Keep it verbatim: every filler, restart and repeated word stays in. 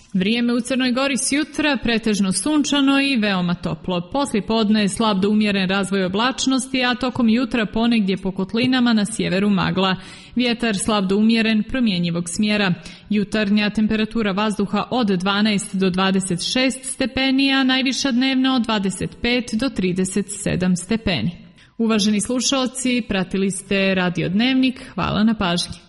Vrijeme u Crnoj Gori s jutra pretežno sunčano i veoma toplo. Poslijepodne je slab do umjeren razvoj oblačnosti, a tokom jutra ponegdje po kotlinama na sjeveru magla. Vjetar slab do umjeren promjenjivog smjera. Jutarnja temperatura vazduha od dvanaest do dvadeset šest stepeni, a najviša dnevna od dvadeset pet do trideset sedam stepeni. Uvaženi slušalci, pratili ste Radio Dnevnik. Hvala na pažnji.